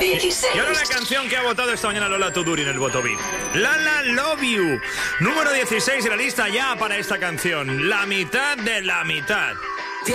16. Y ahora la canción que ha votado esta mañana Lola Tuduri en el Voto VIP. Lala Love You. Número 16 de la lista ya para esta canción. La mitad de la mitad.